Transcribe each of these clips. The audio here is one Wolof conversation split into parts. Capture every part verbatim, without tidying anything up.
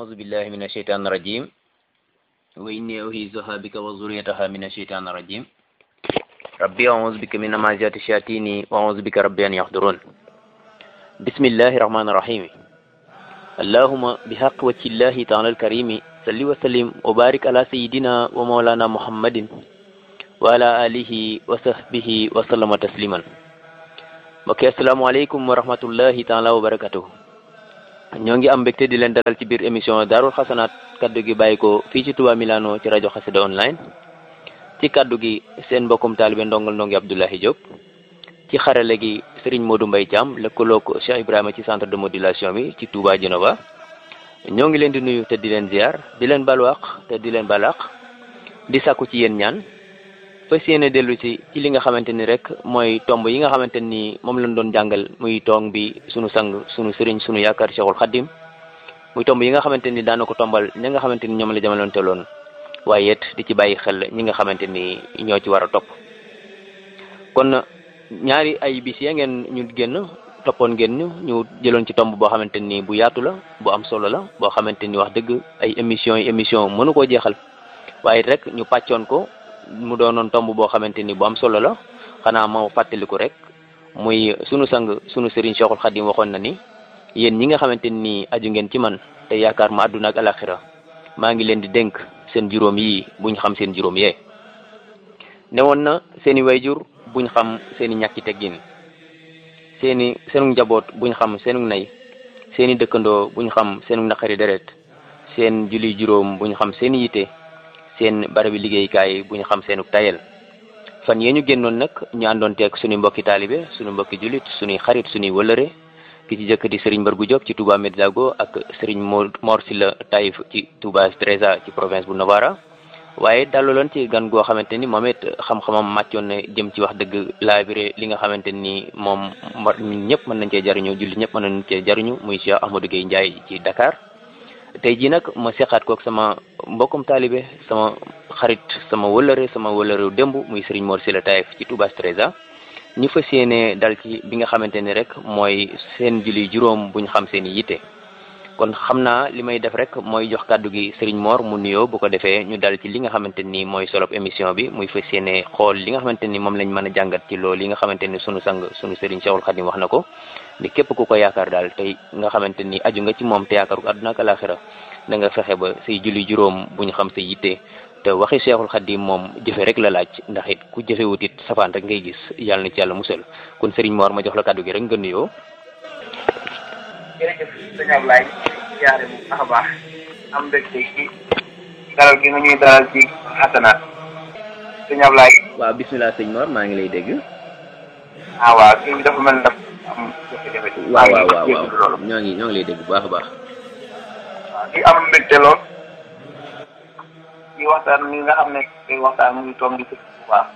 أعوذ بالله من الشيطان الرجيم وإني أعيذها بك وذريتها من الشيطان الرجيم ربي أعوذ بك من همزات الشياطين وأعوذ بك ربي أن يحضرون بسم الله الرحمن الرحيم اللهم بحق وجه الله تعالى الكريم صل وسلم وبارك على سيدنا ومولانا محمد وعلى آله وصحبه وسلم تسليما mbokk yi asalaamaaleykum wa rahmatullahi taala wa barakatuh ñoo ngi am mbégte di leen dalal ci biir émission Daarul Xasanaat kaddu gi bàyyi ko fii ci Touba Milano ci rajo Xassida online ci kaddu gi seen mbokkum taalibe ndongal ndongi Abdoulahi Diop ci xarale gi Serigne Modou Mbaye Thiam lëkkaloo ko Cheikh Ibrahima ci centre de modulation bi ci Touba Genova ñoo ngi leen di nuyu te di leen ziar di leen balwaq te di leen balaq di sàkku ci yéen ñaan fas yéene dellu ci ci li nga xamante ni rek mooy tomb yi nga xamante ni moom lañ doon jàngal muy tong bi sunu sang sunu sëriñ sunu yaakaar Cheikhul Khadim muy tomb yi nga xamante ni daana ko tombal ñi nga xamante ni ñoom la jamaloon teeloon waaye it di ci bàyyi xel ñi nga xamante ni ñoo ci war a topp kon ñaari ay bis ya ngeen ñu génn toppoon ngeen ñu ñu jëloon ci tomb boo xamante ni bu yaatu la bu am solo la boo xamante ni wax dëgg ay émission yi émission mënu koo jeexal waaye rek ñu pàccoon ko mu doonoon tomb boo xamante ni bu am solo la xanaa ma fàttaliku rek muy sunu sang sunu sëriñ Cheikhul Khadim waxoon na ni yéen ñi nga xamante ni aju ngeen ci man te yaakaar ma àdduna ak alaxira maa ngi leen di dénk seen juróom yi buñ xam seen juróom yee ne woon na seeni wayjur buñ xam seeni ñàkki teggin seeni seenu njaboot buñ xam seenu nay seeni dëkkandoo buñ xam seenu naqari deret seen julli juróom buñ xam seeni yite seen barabi liggéeykaay bu ñu xam seenu tayel fan yee ñu génnoon nag ñu àndoon teeg suñu mbokki taalibe suñu mbokki jullit suñuy xarit suñuy wëllëre ki ci jëkk di Serigne Mbargu Diop ci Touba Mediago ak Serigne Mor Silla Taïf ci Touba Stresa ci province bu Novara waaye dalaloon ci gan goo xamante ni moom it xam-xamam màccoon na jëm ci wax dëgg laabire li nga xamante ni moom ñun ñëpp mën nañ cee jariñu jullit ñëpp mën nañ cee jariñu muy Cheikh Ahmadou Gueye Ndiaye ci Dakar tey jii nag ma seqaat kook sama mbokkum taalibe sama xarit sama wëllëre sama wëllërew démb muy Serigne Mor Silla Taïf ci Touba Stresa ñu fas yéene dal ci bi nga xamante ni rek mooy seen julli juróom buñ xam seen i yitte kon xam naa li may def rek mooy jox kàddu gi Serigne Mor mu nuyoo bu ko defee ñu dal ci li nga xamante ni mooy solop émission bi muy fas yéene xool li nga xamante ni moom lañ mën a jàngat ci loolu li nga xamante ni sunu sang sunu Serigne Cheikhul Khadim wax na ko ni képp ku ko yaakaar daal tey nga xamante ni aju nga ci moom te yaakaar ko àdduna ak alaxira da nga fexe ba say julli juróom bu ñu xam sa yitte te waxi Cheikhul Khadim moom jëfe rek la laaj ndax it ku jëfewut it safaan rek ngay gis yàlla na ci yàlla musal kon Serigne Mor ma jox la kàddu gi rek nga nuyoo. jërëjëf sëñ Ablaye yaare bu baax a baax am mbégte ci dalal gi nga ñuy dalal ci xasanaat sëñ Ablaye. waaw bismillah sëñ Mor maa ngi lay dégg. ah waaw kii bi dafa mel ne am jafe-jafe. waaw waaw waaw waaw ñoo ngi ñoo ngi lay dégg bu baax a baax. di am mbégte lool di waxtaan mi nga xam ne day waxtaan mu ngi toog di sëñ bu baax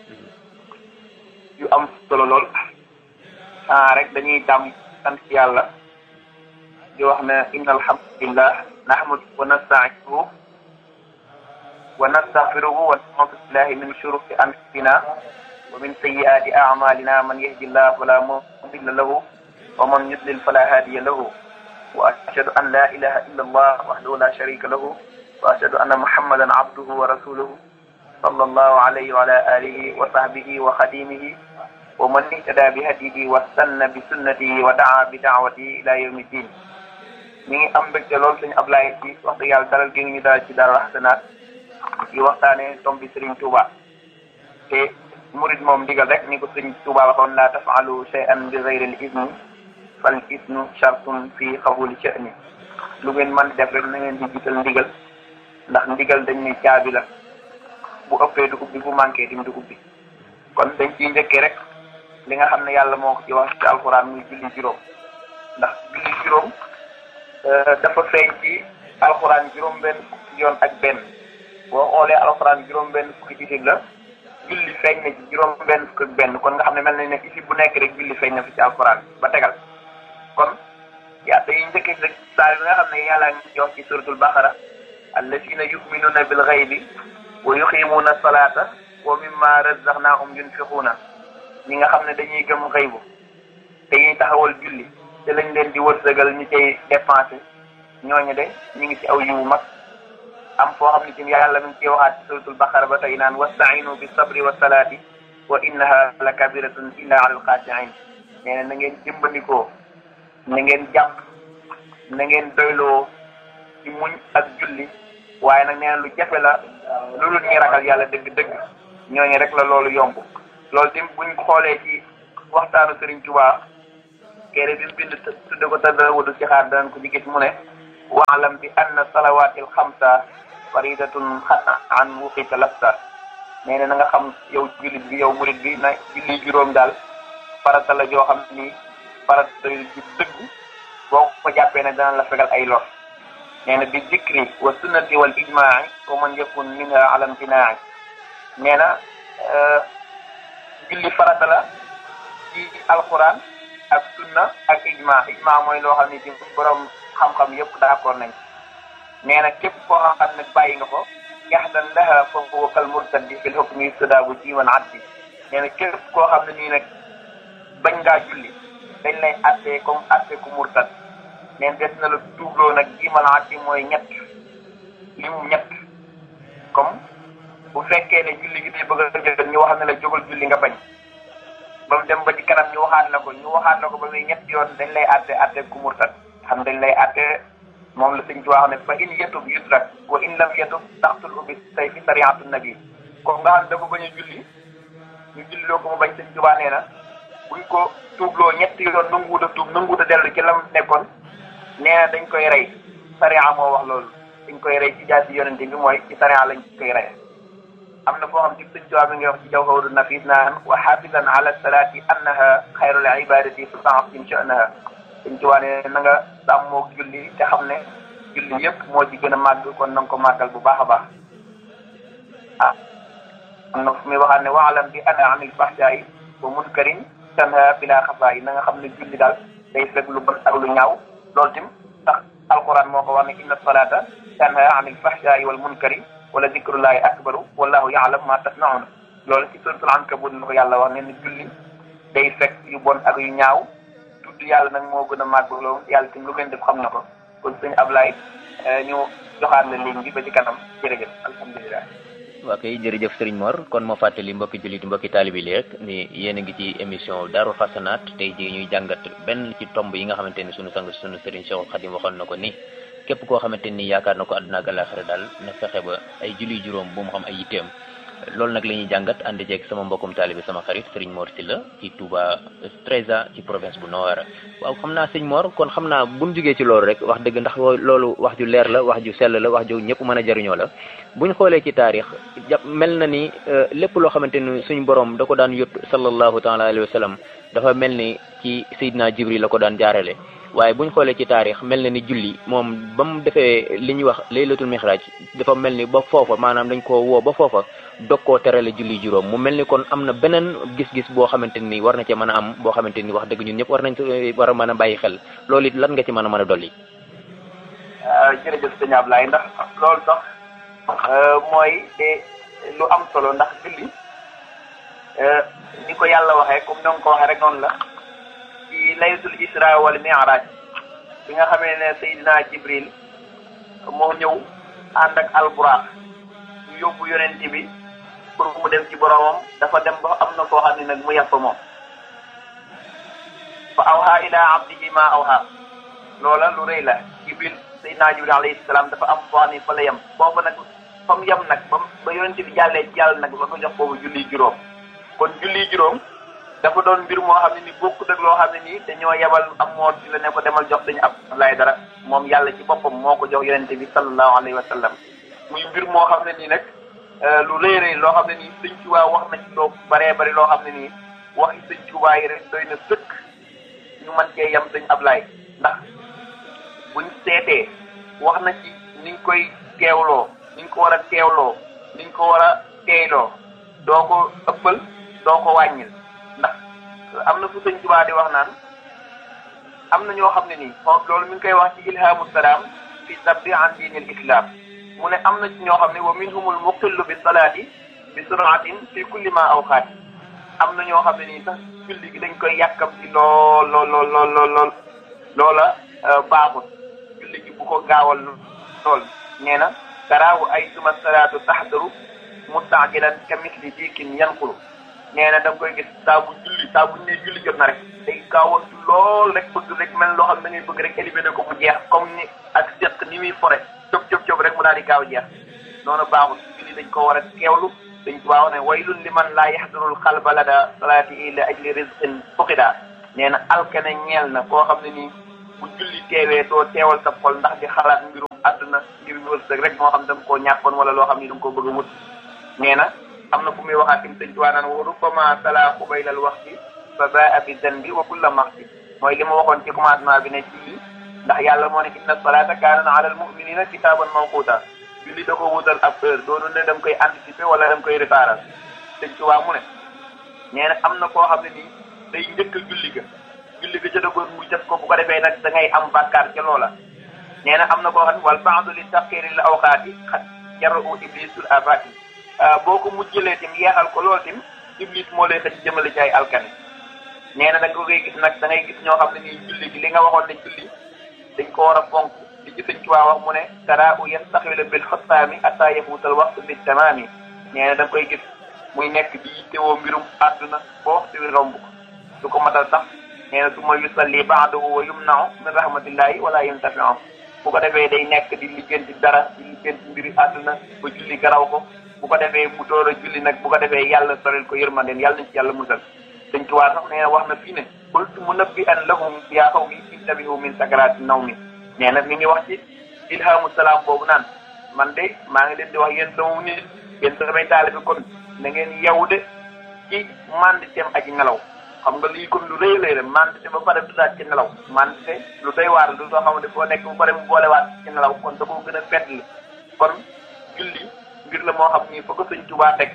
yu am solo lool ah rek dañuy tàmm sant yàlla di wax ne inna alhamdulillah nahmadu wa nasta'inuhu wa nastaghfiruhu wa na'udhu billahi min shururi anfusina wa min sayyiati a'malina man yahdihillahu fala mudilla lahu wa man yudlil fala hadiya lahu wa ashhadu an la ilaha illa allah wahdahu la sharika lahu wa ashhadu anna muhammadan abduhu wa rasuluhu sallallahu alayhi wa ala alihi wa sahbihi wa khadimihi wa man ihtada bi hadihi wa sanna bi sunnatihi wa da'a bi da'watihi ila yawmi din mi ngi am mbégte lool suñu Ablaye ci wax dëgg yàlla dalal gi ñu dalal ci Daarul Xasanaat di waxtaane tomb bi Serigne Touba te murid moom ndigal rek ni ko Serigne Touba waxoon la taf'alu shay'an bi ghayri al-izni fal isnu shartun fi qabuli sha'ni lu ngeen mën def rek na ngeen di jiital ndigal ndax ndigal dañ ne caabi la bu ëppee du ubbi bu manqué dim du ubbi kon dañ ciy njëkkee rek li nga xam ne yàlla moo ko ci wax ci alxuraan muy julli juróom ndax julli juróom dafa feeñ ci alxuraan juróom benn fukki yoon ak benn boo xoolee alxuraan juróom benn fukki isib la julli feeñ na ci juróom benn fukk ak benn kon nga xam ne mel na ne isib bu nekk rek julli feeñ na fi ci alxuraan ba tegal kon yaa dañuy njëkkee rek saar bi nga xam ne yàlla ngi jox ci suratul baqara allazina yu'minuna bil ghaybi wa yuqimuna salata wa mimma razaqnahum yunfiquna ñi nga xam ne dañuy gëm xëybu dañuy taxawal julli te lañ leen di wërsëgal ñu cay dépensé ñooñu de ñu ngi ci aw yiwu mag am foo xam ne ci yàlla mi ngi ciy waxaat ci suratul baqara ba tey naan wastainu bi sabri wa salaati wa innaha la kabiratun illa ala alxaasiin nee na na ngeen jëmbandikoo na ngeen jàpp na ngeen doyloo ci muñ ak julli waaye nag nee na lu jafe la loolu ñuy ragal yàlla dëgg-dëgg ñooñu rek la loolu yomb loolu tim buñ xoolee ci waxtaanu Sëriñ Tuubaa kere bi mu bind tudde ko tadawudu ci xaar danañ ko ci gis mu ne waalam bi anna salawaatil xamsa faridatun xata an wuqita lafta nee na na nga xam yow jullit bi yow murit bi na julli juróom daal farata la joo xam ni farata ju dëgg boo ko jàppee ne dana la fegal ay lor nee na bi zikri wa sunnati wal ijmaai wa man yakun minha ala imtinaai nee na julli farata la ci alquran ak sunna ak ijma ijma mooy loo xam ne ci borom xam-xam yëpp d'accord nañ nee na képp koo xam ne bàyyi nga ko yaxdan laha fa huwa kal murtaddi fil hukmi yustadaabu jiiman addi nee na képp koo xam ne nii nag bañ ngaa julli dañ lay attee comme attee ku murtad neen des na la tuubloo nag jiiman addi mooy ñett limu ñett comme bu fekkee ne julli gi day bëgg a jël ñu wax ne la jógal julli nga bañ ba mu dem ba ci kanam ñu waxaat la ko ñu waxaat la ko ba muy ñett yoon dañ lay atte atte ku murtad xam dañ lay atte moom la sëñ ci wax ne fa in yatub yutrak wa in lam yatub taxtul ubi say fi sariatu nabi comme nga xam dafa bañ a julli ñu julliloo ko mu bañ sëñ Tuubaa nee na buñ ko tuubloo ñetti yoon nanguwut a tuub nanguwut a dellu ci lam nekkoon nee na dañ koy rey sariya moo wax loolu dañ koy rey ci jaasi yonente bi mooy ci sariya lañ koy rey am na foo xam ci sëñ Tuubaa bi nga wax ci jawharu nafis naan wa xafidan ala salaati annaha xayrul ibadati fa ta'zim sha'naha sëñ Tuubaa ne na nga sàmmoo julli te xam ne julli yëpp moo ci gën a màgg kon na nga ko màggal bu baax a baax ah am na fu muy waxaat ne waalam bi ana anil fahsaa'i wa munkarin tanha bila xafaa'i na nga xam ne julli daal day fekk lu bon ak lu ñaaw loolu tim tax alquran moo ko wax ne inna salata tanha anil fahsaa'i wal munkari wala zikrullahi akbaru wallahu ya'lam ma tasna'un loolu ci suratul ankabut na ko yàlla wax ne ni julli day fekk yu bon ak yu ñaaw tudd yàlla nag moo gën a màgg loolu yàlla tim lu ngeen def xam na ko kon sëñ Ablaye ñu joxaat la ligne bi ba ci kanam jërëjëf alhamdulilah. waa kay jërëjëf Serigne Mor kon moo fàttali mbokki jullit mbokki taalibi li rek ni yéen a ngi ci émission Daarul Xasanaat tey jii ñuy jàngat benn ci tomb yi nga xamante ni sunu sang sunu Serigne Cheikhul Khadim waxoon na ko ni képp koo xamante ni yaakaar na ko àdduna ak àllaaxira daal na fexe ba ay julli juróom bu mu xam ay yitteem loolu nag la ñuy jàngat ànd jeeg sama mbokkum taalibi sama xarit Serigne Mor Sylla ci Touba Trésor ci province bu Nord waaw xam naa sëñ Mor kon xam naa buñ jógee ci loolu rek wax dëgg ndax loolu wax ju leer la wax ju sell la wax ju ñëpp mën a jariñoo la buñ xoolee ci taarix jàpp mel na ni lépp loo xamante ni suñ borom da ko daan yót sallallahu taala alayhi wa sallam dafa mel ni ci Seydina Jibril la ko daan jaarale waaye buñ xoolee ci taarix mel na ni julli moom ba mu defee li ñuy wax laylatul mihraj dafa mel ni ba foofa maanaam dañ koo woo ba foofa dog koo terale julli juróom mu mel ni kon am na beneen gis-gis boo xamante ni war na cee mën a am boo xamante ni wax dëgg ñun ñëpp war nañ war a mën a bàyyi xel loolu it lan nga ci mën a mën a dolli. jërëjëf sëñ Ablaye ndax loolu sax mooy lu am solo ndax julli ni ko yàlla waxee comme ni nga ko waxee rek noonu la ci laylatul isra wal mi'raj bi nga xamee ne Seydina Jibril moo ñëw ànd ak alburaax ñu yóbbu yonent bi pour mu dem ci boromam dafa dem ba am na koo xam ne nag mu yàpp moom fa awha ila abdihi ma awha loola lu rëy la Jibril Seydina Jibril alayhi salaam dafa am foo xam ne fa la yem foofu nag fa mu yem nag ba ba yonent bi jàllee ci yàlla nag ba ko jox boobu julli juróom kon julli juróom dafa doon mbir moo xam ne ni bokkut ak loo xam ne nii dañoo yebal am moor ci la ne ko demal jox dañu Abdoulaye dara moom yàlla ci boppam moo ko jox yonente bi sallallahu alayhi wa sallam muy mbir moo xam ne nii nag lu rëy rëy loo xam ne nii sëñ Tuubaa wax na ci loo baree bari loo xam ne nii waxi sëñ Tuubaa yi rek doy na sëkk ñu mën cee yem sëñ Ablaye ndax buñ seetee wax na ci niñ koy teewloo niñ ko war a teewloo niñ ko war a teeyloo doo ko ëppal doo ko wàññil ndax am na fu sëñ Tuubaa di wax naan am na ñoo xam ne nii loolu mi ngi koy wax ci ilhamu salaam fi sabbi an diinil islam mu ne am na ci ñoo xam ne wa minhumul muqillu bi salaati bi suraatin fi kulli ma awqaat am na ñoo xam ne nii sax julli gi dañ koy yàkkam ci lool lool lool lool lool loola baaxul julli gi bu ko koo gaawal lool nee na taraawu ay suma salaatu taxdaru mustaajilan ka misli diikin yanqulu nee na da nga koy gis saa bu julli saa bu ne julli jot na rek day gaawantu lool rek bëgg rek mel loo xam da ngay bëgg rek éliminer ko mu jeex comme ni ak seq ni muy fore cop cop cop rek mu daal di gaaw jeex noonu baaxul julli dañ ko war a teewlu dañ ko waaw ne waylun liman laa yaxdurul xalba lada salaati illa ajli rizqin fuqida nee na alkane ñeel na koo xam ne nii bu julli teewee doo teewal sa xol ndax di xalaat mbirum àdduna ngir wërsëg rek moo xam da nga koo ñàkkoon wala loo xam ni da nga koo bëgg a wut nee na am na fu muy waxaat im sëñ tuwaa naan wa rubbama salaa xubaylal waxti fa baa bi zanbi wa kulla maxti mooy li ma waxoon ci commencement bi ne julli ndax yàlla moo ne inna salaata kaanat ala al muminina kitaaban mawquuta julli da ko wutal ab heure doonu ne da nga koy anticiper wala da nga koy retardal sëñ tuwaa mu ne nee na am na koo xam ne nii day njëkk julli ga julli ga jotagoon mu jot ko bu ko defee nag da ngay am bàkkaar ca loola nee na am na koo xam ne wal baadu li taxiri la awqaati xat jaru iblisul abati boo ko mujjëlee tim yeexal ko lool tim iblis moo lay xëcc jëmale ci ay alkane nee na da nga koy gis nag da ngay gis ñoo xam ne nii julli gi li nga waxoon ne julli dañ ko war a fonk li ci sëñ Tuubaa wax mu ne tara u yastaxila bil xutaami ata yafuutal waxtu bi tamaami nee na da nga koy gis muy nekk di yittewoo mbirum àdduna boo waxtu wi romb ko du ko matal sax nee na su ma yusalli baadahu wa yumnau min rahmatillahi wala yantafiu bu ko defee day nekk di lijjanti dara di lijjanti mbiri àdduna ba julli garaw ko bu ko defee mu door a julli nag bu ko defee yàlla soril ko yërmandeen yàlla nañ ci yàlla musal sëñ Tuubaa sax nee na wax na fii ne qultu munabbi'an lahum yaa qawmi intabihu min sakaraati nawmi nee na mi ngi wax ci ilhamu salaam boobu naan man de maa ngi leen di wax yéen sama nit yéen samay taalibe kon na ngeen yeewu de ci manditeem aji nelaw xam nga lii kon lu rëy lay rek mandite ba pare du daal ci nelaw mandite lu doy waar lu soo xamante foo nekk bu pare mu boolewaat ci nelaw kon da koo gën a fetli kon julli mbir la moo xam ni fa ko sëñ Tuubaa teg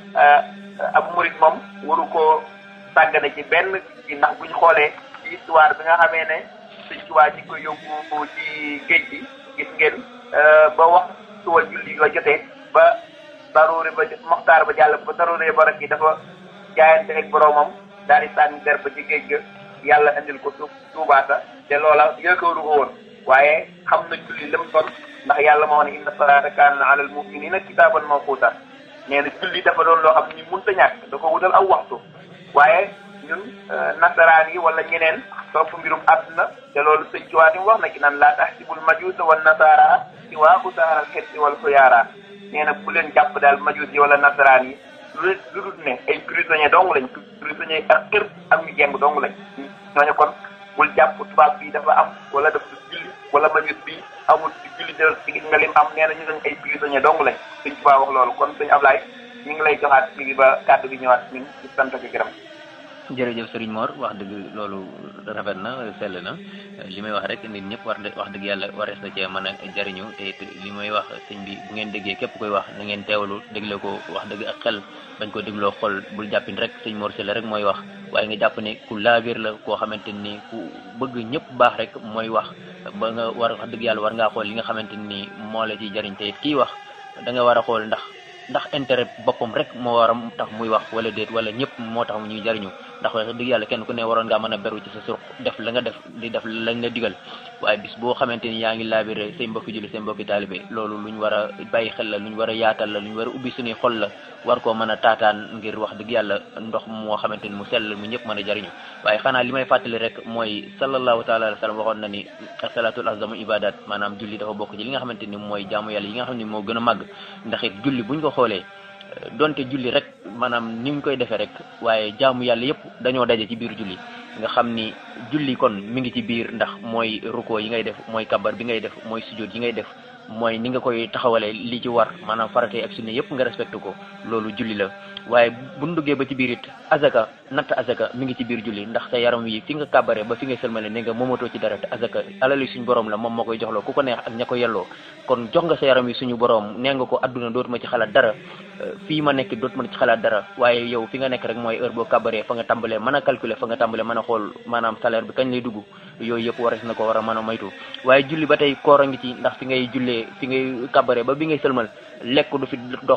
ab murit moom waru koo sàggane ci benn ci ndax buñ xoolee ci histoire bi nga xamee ne sëñ Tuubaa ñi ko yóbbu ci géej gi gis ngeen ba wax suwa julli ba jotee ba daruure ba moxtaar ba jàll ba daruure ba rek yi dafa jaayante ak boroomam daal di sànni der ba ci géej ga yàlla indil ko suuf tuubaata te loola yaakaaru ko woon waaye xam na julli lam son ndax yàlla moo ne inna salaata kaanat alal mu'minina kitaaban mawquuta nee na julli dafa doon loo xam ni mënut a ñàkk da ko wutal aw waxtu waaye ñun nasaraan yi wala ñeneen topp mbirum àdduna te loolu sëñ ci waati wax na ki naan laa taxsibul majuusa wan nasaara si waa usaaral xetti wal xuyaara nee na bu leen jàpp daal majuus yi wala nasaraan yi lu lu dul ne ay prisonnier dong lañ prisonnier ak kër ak ñu jeng dong lañ ñooñu kon bul jàpp tubaab bi dafa am wala dafa du julli wala majuus bi amul ci julli de gis nga lim am nee na ñu dañ ay prisonnier dong lañ sëñ Tuubaa wax loolu kon sëñ Ablaye ñu ngi lay joxaat ci ba kàddu gi ñëwaat ñun ci sant ak gërëm. jërëjëf Serigne Mor wax dëgg loolu rafet na sell na li may wax rek nit ñëpp war wax dëgg yàlla warees na cee mën a jariñu te it li may wax sëñ bi bu ngeen déggee képp koy wax na ngeen teewlu dégle ko wax dëgg ak xel bañ ko dégloo xol bul jàppin rek sëñ Mor Sylla rek mooy wax waaye nga jàpp ne ku laabir la koo xamante ni ku bëgg ñëpp baax rek mooy wax ba nga war wax dëgg yàlla war ngaa xool li nga xamante ni moo la ciy jariñ te it kii wax da nga war a xool ndax ndax intérêt boppam rek moo war a tax muy wax wala déet wala ñëpp moo tax ñuy jariñu ndax wax dëgg yàlla kenn ku ne waroon ngaa mën a beru ci sa surux def la nga def di def lañ la digal waaye bis boo xamante ni yaa ngi laabire say mbokki julli say mbokki taalibe loolu luñ war a bàyyi xel la luñ war a yaatal la luñ war a ubbi suñuy xol la war koo mën a taataan ngir wax dëgg yàlla ndox moo xamante ni mu sell mu ñëpp mën a jariñu waaye xanaa li may fàttali rek mooy sallallahu taala alayhi wa sallam waxoon na ni asalatul azamu ibadat maanaam julli dafa bokk ci li nga xamante ni mooy jaamu yàlla yi nga xam ne moo gën a màgg ndax it julli buñ ko xoolee donte julli rek maanaam ni ñu koy defee rek waaye jaamu yàlla yëpp dañoo daje ci biir julli nga xam ni julli kon mi ngi ci biir ndax mooy ruko yi ngay def mooy kabar bi ngay def mooy sujjóot yi ngay def mooy ni nga koy taxawalee li ci war maanaam farate ak sunna yëpp nga respecté ko loolu julli la waaye bu ñu duggee ba ci biir it azaka natt azaka mi ngi ci biir julli ndax sa yaram wi fi nga kàbbaree ba fi nga sëlmale ne nga moomatoo ci dara te azaka alali suñu borom la moom moo koy joxloo ku ko neex ak ña ko yelloo kon jox nga sa yaram wi suñu borom nee nga ko adduna dootuma ci xalaat dara fii ma nekk dootuma ci xalaat dara waaye yow fi nga nekk rek mooy heure boo kàbbaree fa nga tàmbalee mën a calculer fa nga tàmbalee mën a xool maanaam salaire bi kañ lay dugg yooyu yëpp wares na ko war a mën a moytu waaye julli ba tey koor a ngi ci ndax fi ngay jullee fi ngay kàbbaree ba bi ngay sëlmal lekk du fi dox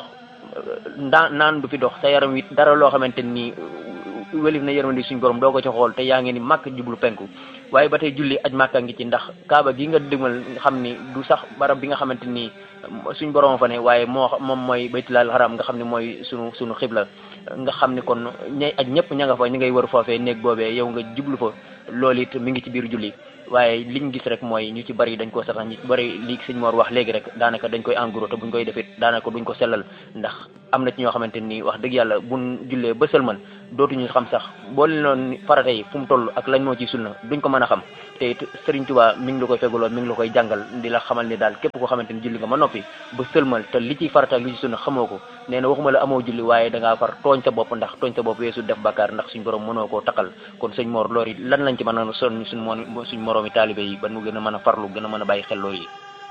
ndaa naan du fi dox sa yaram wi dara loo xamante ni welif na yërmandi suñu borom doo ko ci xool te yaa ngi ni màkk jublu penku waaye ba tey julli aj màkka ngi ci ndax kaaba gi nga dëgmal nga xam ni du sax barab bi nga xamante ni suñ borom fa ne waaye moo moom mooy baytulal haram nga xam ne mooy sunu sunu xibla nga xam ni kon ñay aj ñëpp ña nga fa ñu ngay wër foofee néeg boobee yow nga jublu fa loolu it mi ngi ci biir julli waaye liñ gis rek mooy ñu ci bari dañ ko sax ñu ci bari li sëñ Mor wax léegi rek daanaka dañ koy engrais te buñ koy defit daanaka duñ ko sellal ndax am na ci ñoo xamante ni wax dëgg yàlla buñ jullee ba sëlman dootuñu xam sax boo leen noon farata yi fu mu toll ak lañ moo ci sunna duñ ko mën a xam te it Sëriñ Tuubaa mi ngi la koy fegaloo mi ngi la koy jàngal di la xamal ni daal képp koo xamante ni julli nga ma noppi ba sëlmal te li ci farata ak li ci sunna xamoo ko nee na waxuma la amoo julli waaye da ngaa far tooñ sa bopp ndax tooñ sa bopp weesu def bàkkaar ndax suñ borom mënoo koo taqal kon sëñ Mor loolu it lan lañ ci mën a sonn suñ moo suñ moroomi taalibe yi ba nu gën a mën a farlu gën a mën a bàyyi xel loolu yi.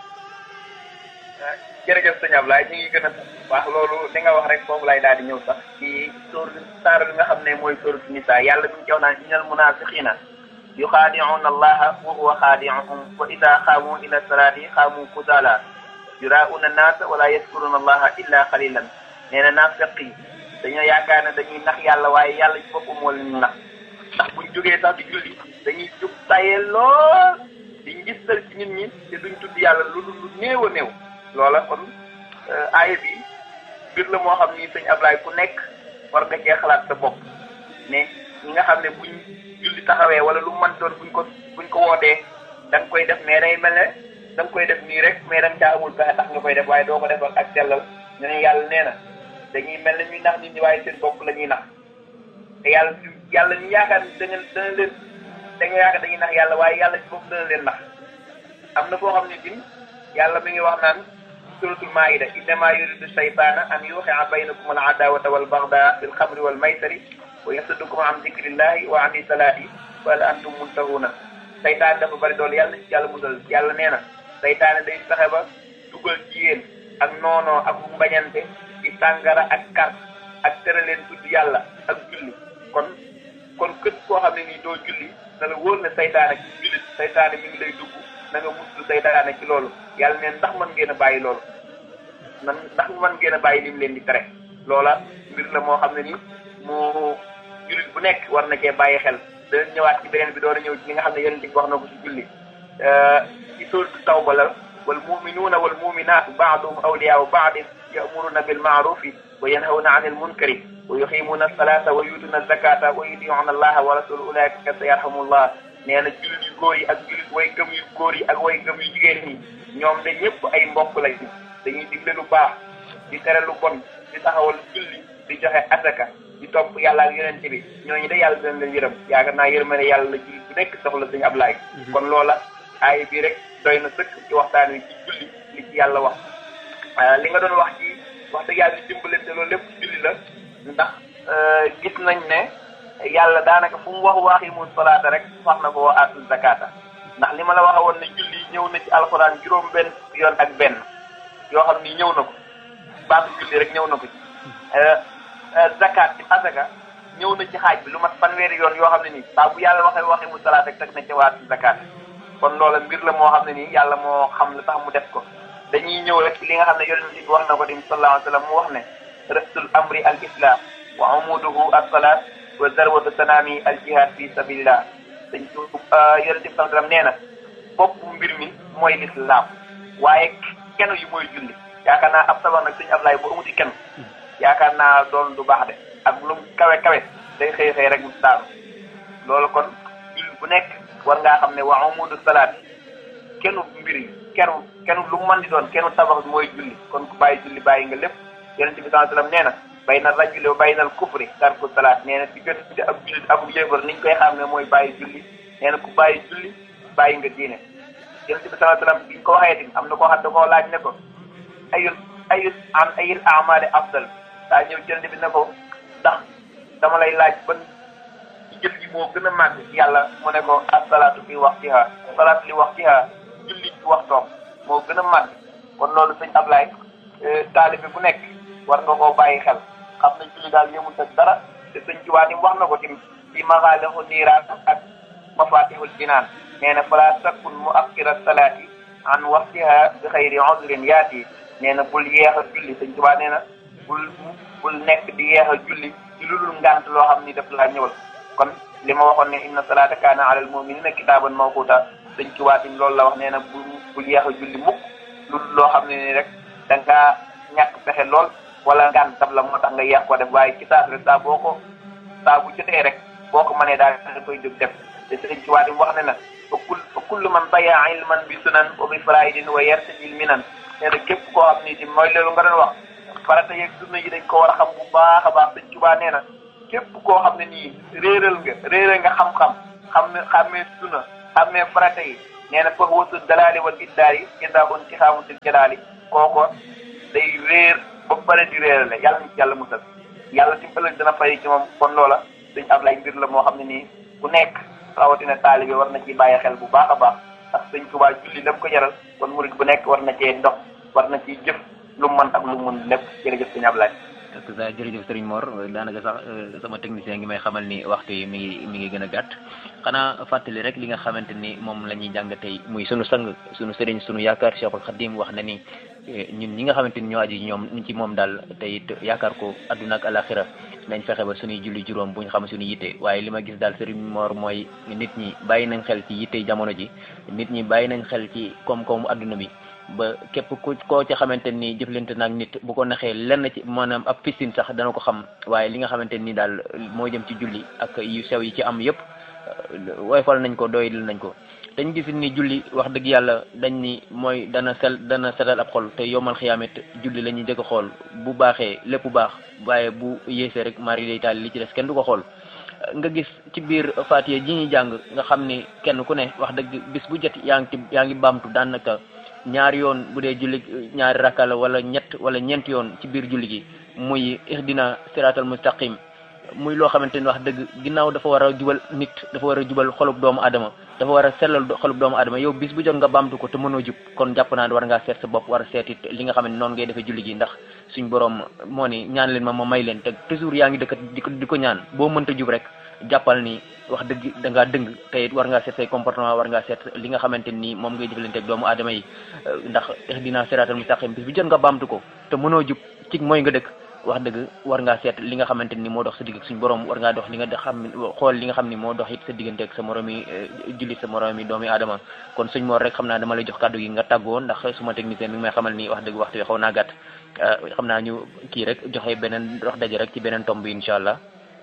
jërëjëf sëñ Ablaye ñu ngi gën a wax loolu li nga wax rek foofu lay daal di ñëw sax ci sóor saar bi nga xam ne mooy sóoratu Nisaa yàlla bi ñu jox naan innal munaafiqiina yuxaadi'uuna allaha wa huwa xaadi'uhum wa idaa qaamu ila salaati qaamu kusaala yuraa'uuna naasa wa laa yazkuruuna allaha illaa qaliilan nee na naafiq yi dañoo yaakaar ne dañuy nax yàlla waaye yàlla ci boppam moo leen nax ndax buñ jógee sax di julli dañuy jug tayee lool di ngistal ci nit ñi te duñ tudd yàlla lu lu néew a néew loola kon aaya bi mbir la moo xam ni sëñ Ablaye ku nekk war nga cee xalaat sa bopp ne ñi nga xam ne buñ julli taxawee wala lu mën doon buñ ko buñ ko wootee da nga koy def mais day mel ne da nga koy def nii rek mais da nga caa amul pexe tax nga koy def waaye doo ko defal ak sellal ñu ne yàlla nee na dañuy mel ne ñuy nax nit ñi waaye seen bopp la ñuy nax te yàlla yàlla ñu yaakaar ni da nga dana leen da nga yaakaar dañuy nax yàlla waaye yàlla ci bopp dana leen nax am na foo xam ne din yàlla mi ngi wax naan suratul maida innama yuridu shaytaana an yuqi'a baynakum al adawata wal bagdaa fil xamri wal maysari wa yasuddukum an zikrillahi wa ani salaati fa hal antum muntahuna saytaan dafa bari doolu yàlla ci yàlla musal yàlla nee na saytaane day fexe ba dugal ci yéen ak noonoo ak mbañante ci sàngara ak kar ak tere leen tudd yàlla ak julli kon kon képp koo xam ne nii doo julli na la wóor ne saytaane ci jullit saytaane mi ngi lay dugg na nga muslu saytaane ci loolu yàlla neen ndax mën ngeen a bàyyi loolu nan ndax mën ngeen a bàyyi li mu leen di tere loola mbir la moo xam ne ni mu jullit bu nekk war na cee bàyyi xel dana ñëwaat ci beneen bi doon ñëw ci li nga xam ne yonent bi wax na ko ci julli ci sourate Tawba la wal muminuuna wal muminaatu baaduhum awliyaau baadin ya'muruna bil ma'rufi wa yanhawna anil munkari wa yuqimuuna as-salaata wa yu'tuuna az-zakaata wa yutii'uuna allaha wa rasulahu ulaa'ika sayarhamuhumullah nee na jullit yu góor yi ak jullit way gëm yu góor yi ak way gëm yu jigéen ñi ñoom de ñëpp ay mbokk lañ dañuy digle lu baax di tere lu bon di taxawal julli di joxe asaka di topp yàlla ak yonent bi ñooñu de yàlla dina leen yërëm yaakaar naa yërëm ne yàlla la jullit bu nekk soxla Sëñ Ablaye kon loola aaya bi rek doy na sëkk ci waxtaan wi ci julli li ci yàlla wax li nga doon wax ci wax dëgg yàlla dimbalante loolu lépp julli la ndax gis nañ ne yàlla daanaka fu mu wax waaqimu salaata rek wax na ko wa aatu zakata ndax li ma la waxe woon ne julli ñëw na ci alxuraan juróom benn yoon ak benn yoo xam ni ñëw na ko baatu julli rek ñëw na ko ci zakat ci asaka ñëw na ci xaaj bi lu mat fanweeri yoon yoo xam ne nii saa bu yàlla waxee waaqimu salaata rek teg na ci wa aatu zakat kon loola mbir la moo xam ne nii yàlla moo xam la tax mu def ko dañuy ñëw rek ci li nga xam ne yonent bi wax na ko dim sallallahu alayhi wa sallam mu wax ne rasul amri al islam wa amuduhu as-salat wa zarwatu sanami al jihad fi sabilillah dañ yonent bi sallallahu alayhi wa sallam nee na bopp mbir mi mooy lislaam waaye kenn yi mooy julli yaakaar naa ab sabar nag Sëñ Ablaye bu amuti kenn yaakaar naa doon du baax de ak lu kawe kawe day xëy xëy rek mu daanu loolu kon julli bu nekk war ngaa xam ne wa amudu salaat kenn mbir yi kenn kenn lu mu mën di doon kenn tabax bi mooy julli kon ku bàyyi julli bàyyi nga lépp yonent bi sallallahu alayhi wa sallam nee na bayna rajuli wa bayna al kufri tarku salaat nee na diggante ab jullit ak yéefar niñ koy xam ne mooy bàyyi julli nee na ku bàyyi julli bàyyi nga diine yonent bi sallallahu alayhi wa sallam biñ ko waxee tamit am na koo xam da koo laaj ne ko ayul ayul an ayil amali afdal daa ñëw yonent bi ne ko ndax dama lay laaj ban ci jëf ji moo gën a màgg ci yàlla mu ne ko as-salaatu fi waqtiha salaatu li waqtiha julli ci waxtoom moo gën a màgg kon loolu Sëñ Ablaye taalibe bu nekk war nga koo bàyyi xel xam nañ julli daal yëmul ak dara te Sëñ Tuubaa wax na ko tim ci maxaalihu niiraan ak mafatihul jinaan nee na fala takun muakkira salaati an waqtiha bi xayri udrin yaati nee na bul yeex a julli Sëñ Tuubaa nee na bul bul nekk di yeex a julli ci lu dul ngànt loo xam ni daf laa ñëwal kon li ma waxoon ne inna salaata kaana alal mu'minina kitaaban mawquuta sëñ Tuubaa tim loolu la wax nee na bu bu yeex a julli mukk lu loo xam ne ni rek da ngaa ñàkk pexe lool wala ngaan tab la moo tax nga yeex ko def waaye ci saas rek saa boo ko saa bu jotee rek boo ko mënee daal da koy jóg def te sëñ Tuubaa tim wax ne na fa kull fa kullu man daya ilman bi sunan wa bi faraidin wa yartajil minan nee na képp koo xam ni tim mooy loolu nga doon wax farata yeeg sunna yi dañ ko war a xam bu baax a baax sëñ Tuubaa nee na képp koo xam ne nii réeral nga réeral nga xam-xam xam ne xammee sunna xammee farata yi nee na foofu wasu dalaali wal iddaari jëndaa on ci xaamusil jalaali kooko day réer ba pare di réerale yàlla ñu ci yàlla musal yàlla ci ëllëg dana fay ci moom kon loola sëñ Ablaye mbir la moo xam ne nii ku nekk rawatina taalibe war na ci bàyyi xel bu baax a baax ndax sëñ Tuubaa julli dam ko jaral kon murid bu nekk war na cee ndox war na ciy jëf lu mu mën ak lu mu mën lépp jërëjëf sëñ Ablaye. sa jërëjëf Serigne Mor daanaka sax sama technicien ngi may xamal ni waxtu yi mi ngi mi ngi gën a gàtt xanaa fàttali rek li nga xamante ni moom la ñuy jàng tey muy sunu sang sunu Serigne sunu yaakaar Cheikhul Khadim wax na ni ñun ñi nga xamante ni ñoo aji ñoom ci moom daal te it yaakaar ko adduna ak alaxira nañ fexe ba suñuy julli juróom bu ñu xam suñu yitte waaye li ma gis daal Serigne Mor mooy nit ñi bàyyi nañ xel ci yitte jamono ji nit ñi bàyyi nañ xel ci koom-koomu adduna bi ba képp ku koo ci xamante ni jëflante naag nit bu ko naxee lenn ci maanaam ab piscine sax dana ko xam waaye li nga xamante ni daal moo jëm ci julli ak yu sew yi ci am yëpp woyfal nañ ko doyil nañ ko dañ gis ni julli wax dëgg yàlla dañ ni mooy dana sel dana setal ab xol te yomal xiyaamet julli la ñuy jëkk a xool bu baaxee lépp bu baax waaye bu yéesee rek mari day taal li ci des kenn du ko xool nga gis ci biir Faatiha ji ñuy jàng nga xam ni kenn ku ne wax dëgg bis bu jot yaa ngi ci yaa ngi baamtu daanaka ñaari yoon bu dee julli ñaari rakka la wala ñett wala ñeent yoon ci biir julli gi muy ihdina siratal mustaqim muy loo xamante ni wax dëgg ginnaaw dafa war a jubal nit dafa war a jubal xolub doomu adama dafa war a sellal xolub doomu adama yow bis bu jot nga baamtu ko te mënoo jub kon jàpp naa ne war ngaa seet sa bopp war a seet it li nga xam ne noonu ngay defee julli gi ndax suñ borom moo ni ñaan leen ma ma may leen te toujours yaa ngi dëkk di ko di ko ñaan boo mënta jub rek jàppal ni wax dëgg da ngaa dëng te it war ngaa seet say comportement war ngaa seet li nga xamante ni moom ngay jëflante ak doomu aadama yi ndax ihdina siratal mustaqim bis bu jot nga baamtu ko te mënoo jub ci mooy nga dëkk wax dëgg war ngaa seet li nga xamante ni moo dox sa digg ak suñu borom war ngaa dox li nga xam xool li nga xam ni moo dox it sa diggante ak sa moromi jullit sa moromi doomi aadama kon suñ Mor rek xam naa dama lay jox kàddu gi nga tàggoo ndax suma technicien mi ngi may xamal ni wax dëgg waxtu wi xaw naa gàtt xam naa ñu kii rek joxe beneen dox daje rek ci beneen tomb bi incha allah.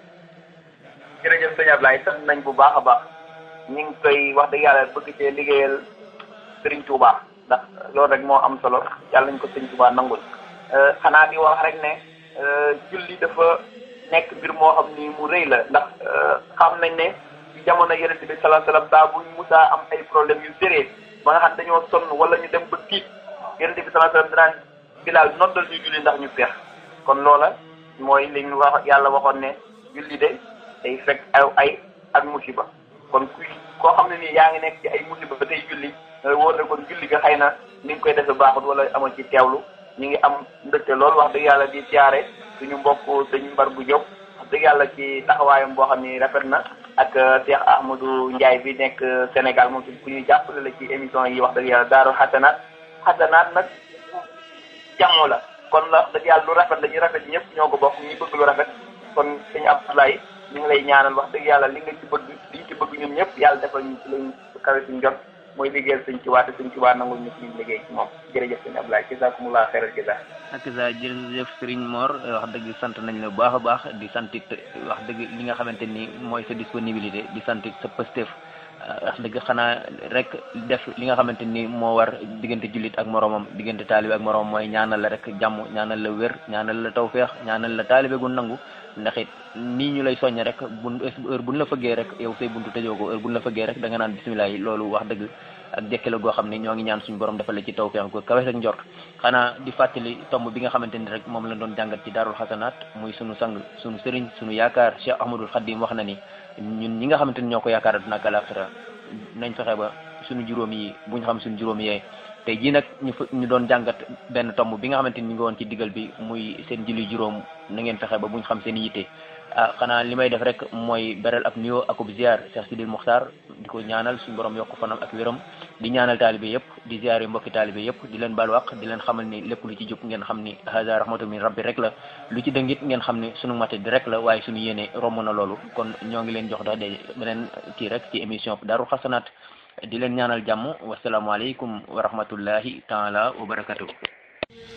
jërëjëf sëñ Ablaye sant nañ bu baax a baax ñu ngi koy wax dëgg yàlla bëgg cee liggéeyal Serigne Touba ndax loolu rek moo am solo yàlla nañ ko Serigne Touba nangul xanaa di wax rek ne julli dafa nekk mbir moo xam ni mu rëy la ndax xam nañ ne ci jamono Yonent bi sallallahu alayhi wasallam saa bu musaa am ay problème yu sérieux ba nga xam dañoo sonn wala ñu dem ba tiit Yonent bi sallallahu alayhi wasallam dinaan Bilaal noddal ñu julli ndax ñu feex kon loola mooy li ñu wax yàlla waxoon ne julli de day fekk aw ay ak musiba kon kuy koo xam ne nii yaa ngi nekk ci ay musiba ba tey julli wóor na kon julli ga xëy na ni nga koy defe baaxut wala amoon ci teewlu ñu ngi am mbégte loolu wax dëgg yàlla di siyaare suñu mbokk sëñ Mbar bu Diop wax dëgg yàlla ci taxawaayam boo xam ni rafet na ak Cheikh Ahmadou Ndiaye bi nekk Sénégal moom ku ñuy jàppale la ci émission yi wax dëgg yàlla daaru xasanaat xasanaat nag jàmmoo la kon la wax dëgg yàlla lu rafet la ñu rafet ñëpp ñoo ko bokk ñu bëgg lu rafet kon sëñ Abdoulaye ñu ngi lay ñaanal wax dëgg yàlla li nga ci bëgg li ñu ci bëgg ñun ñëpp yàlla defal ñu ci lañ kawe suñu jot mooy liggéeyal sëñ Tuubaa te sëñ Tuubaa nangul ñu suñu liggéey ci moom jërëjëf sëñ Abdoulaye jazakumullah xayral jazaa ak sa jërëjëf Serigne Mor wax dëgg sant nañ la bu baax a baax di santit wax dëgg li nga xamante ni mooy sa disponibilité di santit sa pëstef wax dëgg xanaa rek def li nga xamante ni moo war diggante jullit ak moromam diggante taalibe ak moromam mooy ñaanal la rek jàmm ñaanal la wér ñaanal la tawfeex ñaanal la taalibe gu nangu ndax it nii ñu lay soññ rek bu heure buñ la fëggee rek yow say buntu tëjoo ko heure buñ la fëggee rek da nga naan bisimilah yi loolu wax dëgg ak jekke la goo xam ne ñoo ngi ñaan suñu borom defal la ci tawfeex ko kawe rek njort xanaa di fàttali tomb bi nga xamante ni rek moom la doon jàngat ci daarul xasanaat muy sunu sang sunu sëriñ sunu yaakaar Cheikh Ahmadul Khadim wax na ni ñun ñi nga xamante ni ñoo ko yaakaar aduna ak alaxira nañ fexe ba suñu juróom yi bu ñu xam suñu juróom yee tey jii nag ñu fa ñu doon jàngat benn tomb bi nga xamante ni ñu ngi woon ci digal bi muy seen julli juróom na ngeen fexe ba bu ñu xam seen yitte ah xanaa li may def rek mooy beral ab nuyoo akub ziar Cheikh Sidil Muxtaar di ko ñaanal suñu borom yokk fanam ak wéram di ñaanal taalibe yëpp di ziare mbokki taalibe yëpp di leen baal waq di leen xamal ni lépp lu ci jub ngeen xam ni hada rahmatu min rabbi rek la lu ci dëngit ngeen xam ni suñu mate di rek la waaye suñu yéene romb na loolu kon ñoo ngi leen jox dox de beneen kii rek ci émission Daaru Xasanaat di leen ñaanal jàmm wasalaamaaleykum wa rahmatullahi taala wa barakatuh